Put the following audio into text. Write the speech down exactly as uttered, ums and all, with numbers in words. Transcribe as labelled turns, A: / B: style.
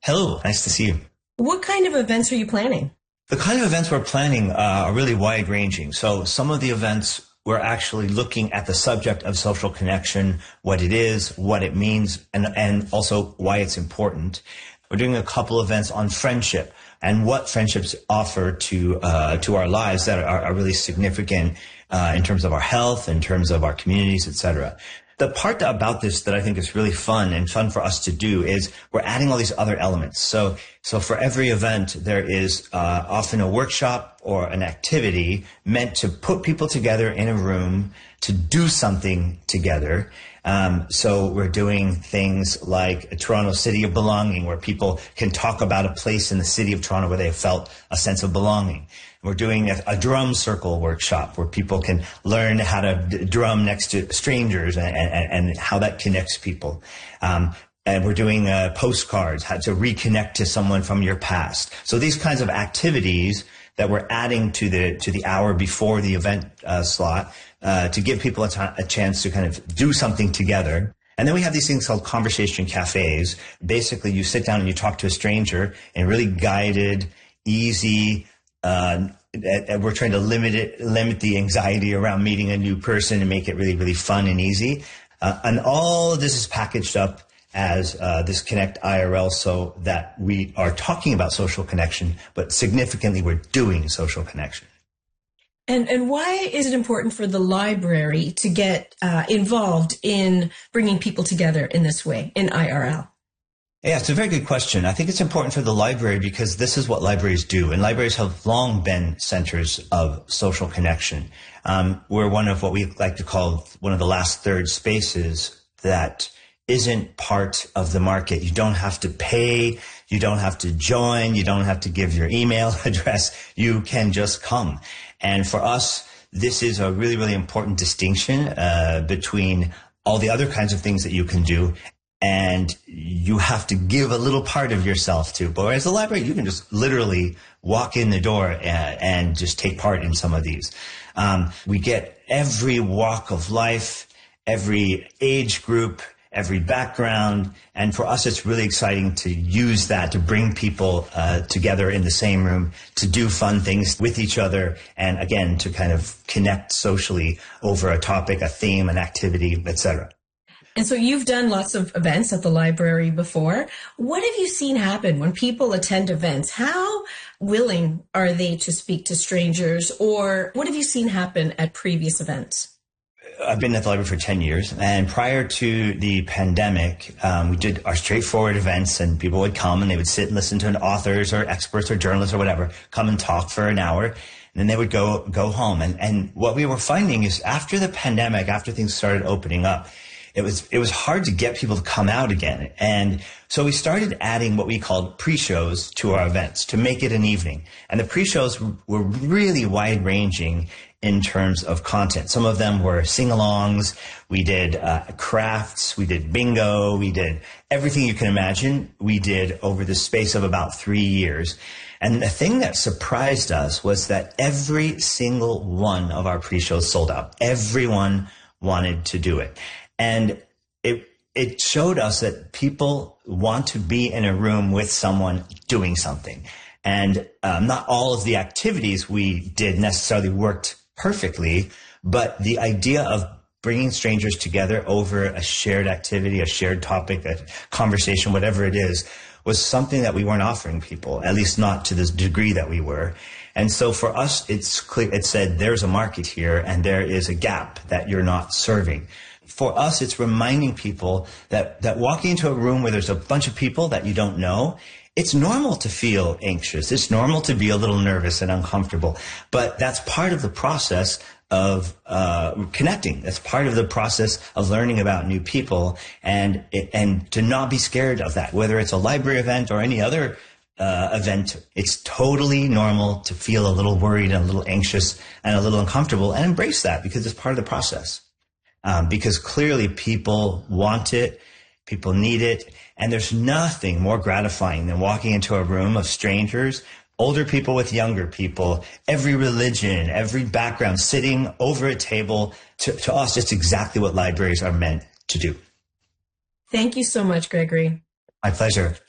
A: Hello, nice to see you.
B: What kind of events are you planning?
A: The kind of events we're planning uh, are really wide-ranging. So some of the events we're actually looking at the subject of social connection, what it is, what it means, and, and also why it's important. We're doing a couple events on friendship and what friendships offer to uh, to our lives that are, are really significant uh, in terms of our health, in terms of our communities, et cetera. The part about this that I think is really fun and fun for us to do is we're adding all these other elements. So, so for every event, there is uh, often a workshop or an activity meant to put people together in a room to do something together. Um, so we're doing things like a Toronto City of Belonging, where people can talk about a place in the city of Toronto where they have felt a sense of belonging. We're doing a, a drum circle workshop where people can learn how to d- drum next to strangers and, and, and how that connects people. Um, and we're doing uh, postcards, how to reconnect to someone from your past. So these kinds of activities that we're adding to the to the hour before the event uh, slot uh, to give people a, t- a chance to kind of do something together. And then we have these things called conversation cafes. Basically, you sit down and you talk to a stranger in really guided, easy. Uh, and we're trying to limit it, limit the anxiety around meeting a new person and make it really, really fun and easy. Uh, and all of this is packaged up as uh, this Connect I R L, so that we are talking about social connection, but significantly we're doing social connection.
B: And and why is it important for the library to get uh, involved in bringing people together in this way, in I R L?
A: Yeah, it's a very good question. I think it's important for the library because this is what libraries do. And libraries have long been centers of social connection. Um, we're one of what we like to call one of the last third spaces that isn't part of the market. You don't have to pay. You don't have to join. You don't have to give your email address. You can just come. And for us, this is a really, really important distinction uh, between all the other kinds of things that you can do. And you have to give a little part of yourself to. But as a library, you can just literally walk in the door and, and just take part in some of these. Um, we get every walk of life, every age group, every background. And for us, it's really exciting to use that to bring people uh, together in the same room, to do fun things with each other. And again, to kind of connect socially over a topic, a theme, an activity, et cetera.
B: And so you've done lots of events at the library before. What have you seen happen when people attend events? How willing are they to speak to strangers, or what have you seen happen at previous events?
A: I've been at the library for ten years, and prior to the pandemic, um, we did our straightforward events, and people would come and they would sit and listen to an authors or experts or journalists or whatever come and talk for an hour, and then they would go go home. And, and what we were finding is after the pandemic, after things started opening up, It was, it was hard to get people to come out again. And so we started adding what we called pre-shows to our events to make it an evening. And the pre-shows were really wide ranging in terms of content. Some of them were sing-alongs. We did uh, crafts. We did bingo. We did everything you can imagine. We did over the space of about three years. And the thing that surprised us was that every single one of our pre-shows sold out. Everyone wanted to do it. And it it showed us that people want to be in a room with someone doing something. And um, not all of the activities we did necessarily worked perfectly, but the idea of bringing strangers together over a shared activity, a shared topic, a conversation, whatever it is, was something that we weren't offering people, at least not to the degree that we were. And so for us, it's clear, it said there's a market here and there is a gap that you're not serving. For us, it's reminding people that, that walking into a room where there's a bunch of people that you don't know, it's normal to feel anxious. It's normal to be a little nervous and uncomfortable. But that's part of the process of uh, connecting. That's part of the process of learning about new people, and and to not be scared of that. Whether it's a library event or any other uh, event, it's totally normal to feel a little worried and a little anxious and a little uncomfortable, and embrace that because it's part of the process. Um, because clearly people want it, people need it, and there's nothing more gratifying than walking into a room of strangers, older people with younger people, every religion, every background, sitting over a table. To, to us, it's exactly what libraries are meant to do.
B: Thank you so much, Gregory.
A: My pleasure.